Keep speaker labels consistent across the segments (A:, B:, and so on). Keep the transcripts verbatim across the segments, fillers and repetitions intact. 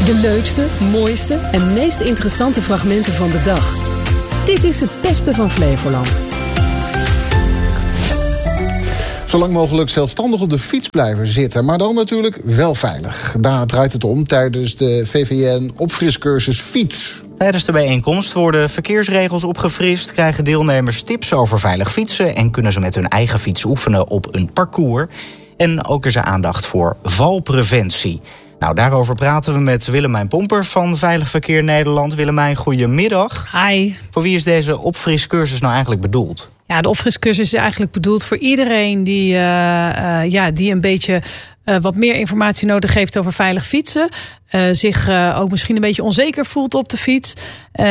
A: De leukste, mooiste en meest interessante fragmenten van de dag. Dit is het beste van Flevoland.
B: Zo lang mogelijk zelfstandig op de fiets blijven zitten. Maar dan natuurlijk wel veilig. Daar draait het om tijdens de V V N opfriscursus fiets.
C: Tijdens de bijeenkomst worden verkeersregels opgefrist, krijgen deelnemers tips over veilig fietsen en kunnen ze met hun eigen fiets oefenen op een parcours. En ook is er aandacht voor valpreventie. Nou, daarover praten we met Willemijn Pomper van Veilig Verkeer Nederland. Willemijn, goedemiddag.
D: Hi.
C: Voor wie is deze opfriscursus nou eigenlijk bedoeld?
D: Ja, de opfriscursus is eigenlijk bedoeld voor iedereen die, uh, uh, ja, die een beetje uh, wat meer informatie nodig heeft over veilig fietsen. Uh, zich uh, ook misschien een beetje onzeker voelt op de fiets. Uh,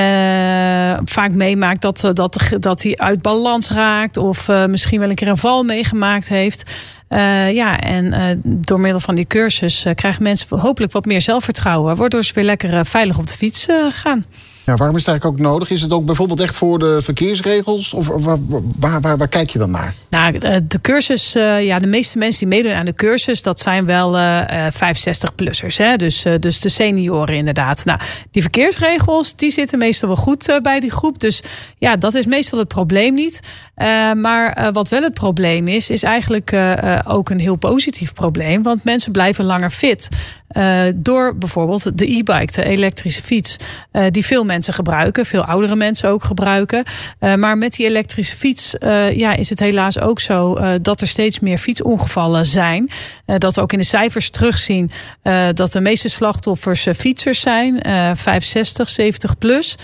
D: vaak meemaakt dat, uh, dat, dat hij uit balans raakt. Of uh, misschien wel een keer een val meegemaakt heeft. Uh, ja, en uh, door middel van die cursus uh, krijgen mensen hopelijk wat meer zelfvertrouwen. Waardoor ze weer lekker uh, veilig op de fiets uh, gaan.
B: Ja, waarom is het eigenlijk ook nodig? Is het ook bijvoorbeeld echt voor de verkeersregels? Of waar, waar, waar, waar kijk je dan naar?
D: Nou, de cursus, uh, ja, de meeste mensen die meedoen aan de cursus, dat zijn wel uh, vijfenzestig-plussers. Hè? Dus, uh, dus de senioren inderdaad. Nou, die verkeersregels, die zitten meestal wel goed uh, bij die groep. Dus ja, dat is meestal het probleem niet. Uh, maar uh, wat wel het probleem is, is eigenlijk uh, uh, ook een heel positief probleem. Want mensen blijven langer fit. Uh, door bijvoorbeeld de e-bike, de elektrische fiets. Uh, die veel mensen gebruiken. Veel oudere mensen ook gebruiken. Uh, maar met die elektrische fiets uh, ja, is het helaas ook zo uh, dat er steeds meer fietsongevallen zijn. Uh, dat we ook in de cijfers terugzien uh, dat de meeste slachtoffers uh, fietsers zijn. Uh, vijfenzestig, zeventig plus.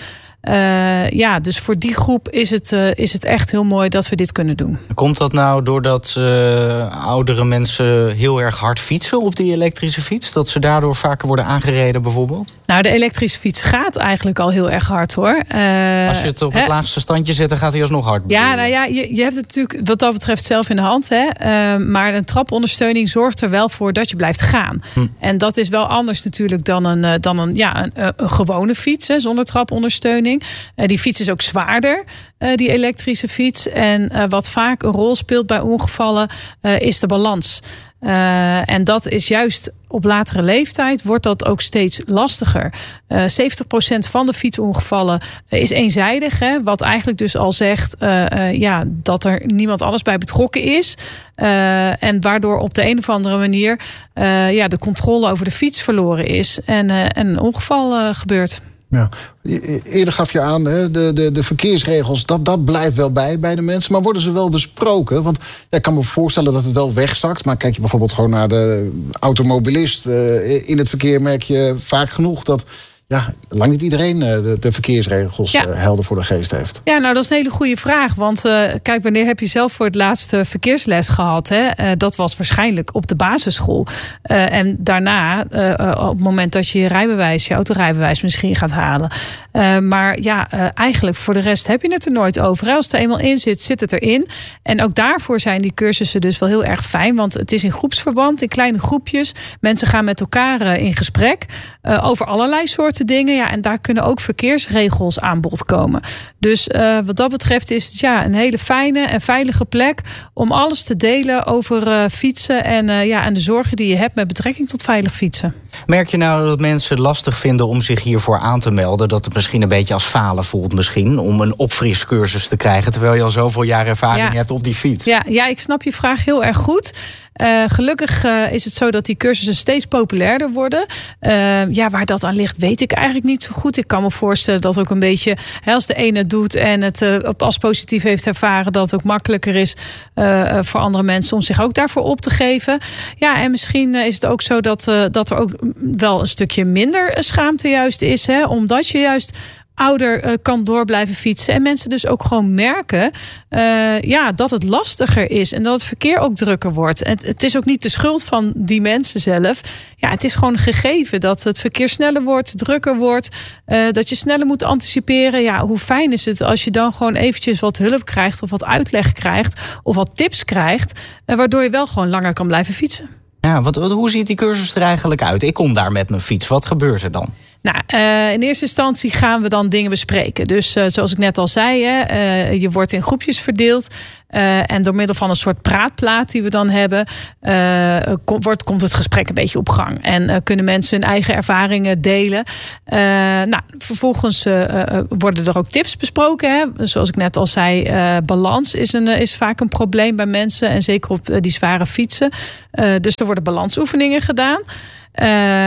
D: Uh, ja, dus voor die groep is het, uh, is het echt heel mooi dat we dit kunnen doen.
C: Komt dat nou doordat uh, oudere mensen heel erg hard fietsen op die elektrische fiets? Dat ze daardoor vaker worden aangereden bijvoorbeeld?
D: Nou, de elektrische fiets gaat eigenlijk al heel erg hard hoor. Uh,
C: Als je het op het hè? laagste standje zet, dan gaat hij alsnog hard.
D: Ja, nou ja, je, je hebt het natuurlijk wat dat betreft zelf in de hand. Hè? Uh, maar een trapondersteuning zorgt er wel voor dat je blijft gaan. Hm. En dat is wel anders natuurlijk dan een, dan een, ja, een, een gewone fiets hè, zonder trapondersteuning. Uh, die fiets is ook zwaarder, uh, die elektrische fiets. En uh, wat vaak een rol speelt bij ongevallen uh, is de balans. Uh, en dat is juist op latere leeftijd wordt dat ook steeds lastiger. Uh, zeventig procent van de fietsongevallen is eenzijdig. Hè, wat eigenlijk dus al zegt uh, uh, ja, dat er niemand anders bij betrokken is. Uh, en waardoor op de een of andere manier uh, ja, de controle over de fiets verloren is. En, uh, en een ongeval uh, gebeurt.
B: Ja. Eerder gaf je aan, hè, de, de, de verkeersregels, dat, dat blijft wel bij bij de mensen. Maar worden ze wel besproken? Want ja, ik kan me voorstellen dat het wel wegzakt. Maar kijk je bijvoorbeeld gewoon naar de automobilist. Uh, in het verkeer merk je vaak genoeg dat ja, lang niet iedereen de, de verkeersregels ja. helder voor de geest heeft.
D: Ja, nou dat is een hele goede vraag. Want uh, kijk, wanneer heb je zelf voor het laatste verkeersles gehad? Hè? Uh, dat was waarschijnlijk op de basisschool. Uh, en daarna, uh, op het moment dat je je rijbewijs, je autorijbewijs misschien gaat halen. Uh, maar ja, uh, eigenlijk voor de rest heb je het er nooit over. Als het er eenmaal in zit, zit het erin. En ook daarvoor zijn die cursussen dus wel heel erg fijn. Want het is in groepsverband, in kleine groepjes. Mensen gaan met elkaar uh, in gesprek uh, over allerlei soorten dingen. Ja, en daar kunnen ook verkeersregels aan bod komen. Dus uh, wat dat betreft is het ja, een hele fijne en veilige plek om alles te delen over uh, fietsen en, uh, ja, en de zorgen die je hebt met betrekking tot veilig fietsen.
C: Merk je nou dat mensen het lastig vinden om zich hiervoor aan te melden? Dat het misschien een beetje als falen voelt misschien om een opfriscursus te krijgen, terwijl je al zoveel jaar ervaring ja. hebt op die fiets?
D: Ja, ja, ik snap je vraag heel erg goed. Uh, gelukkig uh, is het zo dat die cursussen steeds populairder worden. Uh, ja, waar dat aan ligt, weet ik eigenlijk niet zo goed. Ik kan me voorstellen dat ook een beetje, hè, als de ene het doet en het uh, als positief heeft ervaren, dat het ook makkelijker is uh, voor andere mensen om zich ook daarvoor op te geven. Ja, en misschien uh, is het ook zo dat, uh, dat er ook wel een stukje minder schaamte juist is, hè, omdat je juist ouder uh, kan door blijven fietsen. En mensen dus ook gewoon merken uh, ja, dat het lastiger is. En dat het verkeer ook drukker wordt. Het, het is ook niet de schuld van die mensen zelf. Ja, het is gewoon een gegeven dat het verkeer sneller wordt, drukker wordt. Uh, dat je sneller moet anticiperen. Ja, hoe fijn is het als je dan gewoon eventjes wat hulp krijgt of wat uitleg krijgt of wat tips krijgt. Uh, waardoor je wel gewoon langer kan blijven fietsen.
C: Ja, wat, wat, hoe ziet die cursus er eigenlijk uit? Ik kom daar met mijn fiets. Wat gebeurt er dan?
D: Nou, uh, in eerste instantie gaan we dan dingen bespreken. Dus uh, zoals ik net al zei, hè, uh, je wordt in groepjes verdeeld. Uh, en door middel van een soort praatplaat die we dan hebben, uh, kom, wordt, komt het gesprek een beetje op gang. En uh, kunnen mensen hun eigen ervaringen delen. Uh, nou, vervolgens uh, uh, worden er ook tips besproken. Hè. Zoals ik net al zei, uh, balans is, een, is vaak een probleem bij mensen. En zeker op uh, die zware fietsen. Uh, dus er worden balansoefeningen gedaan. Uh,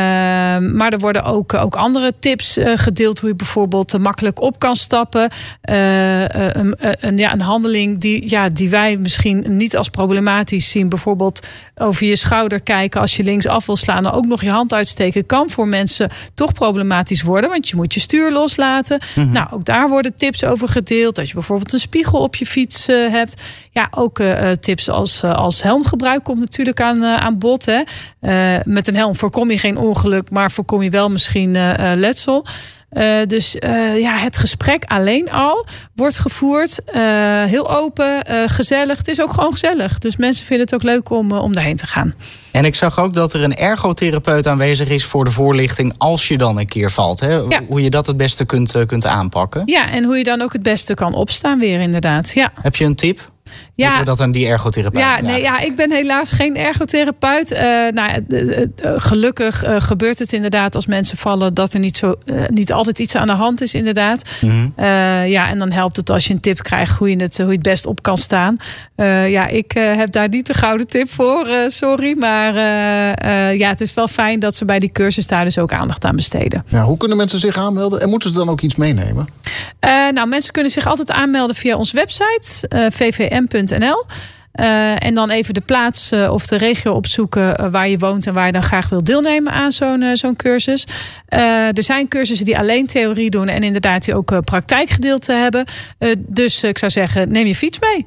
D: maar er worden ook, ook andere tips uh, gedeeld. Hoe je bijvoorbeeld uh, makkelijk op kan stappen. Uh, uh, een, een, ja, een handeling die, ja, die wij misschien niet als problematisch zien. Bijvoorbeeld over je schouder kijken als je linksaf wil slaan. En ook nog je hand uitsteken kan voor mensen toch problematisch worden. Want je moet je stuur loslaten. Mm-hmm. Nou, ook daar worden tips over gedeeld. Dat je bijvoorbeeld een spiegel op je fiets uh, hebt. Ja, ook uh, tips als, uh, als helmgebruik komt natuurlijk aan, uh, aan bod. Hè. Uh, met een helm voorkom je geen ongeluk, maar voorkom je wel misschien uh, letsel. Uh, dus uh, ja, het gesprek alleen al wordt gevoerd. Uh, heel open, uh, gezellig. Het is ook gewoon gezellig. Dus mensen vinden het ook leuk om, uh, om daarheen te gaan.
C: En ik zag ook dat er een ergotherapeut aanwezig is voor de voorlichting als je dan een keer valt. Hè? Ja. Hoe je dat het beste kunt, uh, kunt aanpakken. Ja,
D: en hoe je dan ook het beste kan opstaan weer inderdaad. Ja.
C: Heb je een tip? Ja, moeten we dat aan die ergotherapeut
D: ja, nee, ja, ik ben helaas geen ergotherapeut. Uh, nou, uh, uh, gelukkig uh, gebeurt het inderdaad als mensen vallen dat er niet, zo, uh, niet altijd iets aan de hand is inderdaad. Mm-hmm. Uh, ja, en dan helpt het als je een tip krijgt hoe je het, hoe je het best op kan staan. Uh, ja, ik uh, heb daar niet de gouden tip voor, uh, sorry. Maar uh, uh, ja, het is wel fijn dat ze bij die cursus daar dus ook aandacht aan besteden.
B: Ja, hoe kunnen mensen zich aanmelden? En moeten ze dan ook iets meenemen?
D: Uh, nou, mensen kunnen zich altijd aanmelden via onze website, uh, v v m punt n l. Uh, en dan even de plaats uh, of de regio opzoeken uh, waar je woont en waar je dan graag wil deelnemen aan zo'n, uh, zo'n cursus. Uh, er zijn cursussen die alleen theorie doen en inderdaad die ook uh, praktijkgedeelte hebben. Uh, dus uh, ik zou zeggen, neem je fiets mee.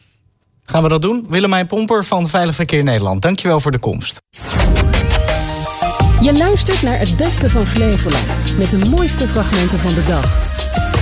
C: Gaan we dat doen? Willemijn Pomper van Veilig Verkeer Nederland. Dankjewel voor de komst.
A: Je luistert naar het beste van Flevoland met de mooiste fragmenten van de dag.